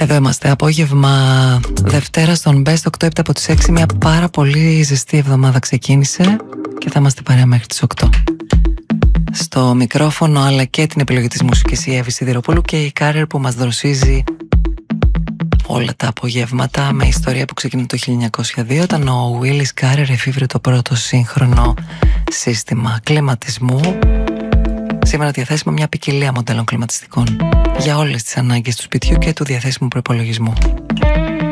Εδώ είμαστε, απόγευμα Δευτέρα στον Best 8 από τις 6. Μια πάρα πολύ ζεστή εβδομάδα ξεκίνησε και θα είμαστε παρέα μέχρι τις 8. Στο μικρόφωνο αλλά και την επιλογή της μουσικής η Εύη Σιδηροπούλου και η Κάρερ που μας δροσίζει όλα τα απογεύματα με ιστορία που ξεκινεί το 1902 όταν ο Willis Carrer εφήβρε το πρώτο σύγχρονο σύστημα κλιματισμού. Σήμερα διαθέσιμο μια ποικιλία μοντέλων κλιματιστικών για όλες τις ανάγκες του σπιτιού και του διαθέσιμου προϋπολογισμού.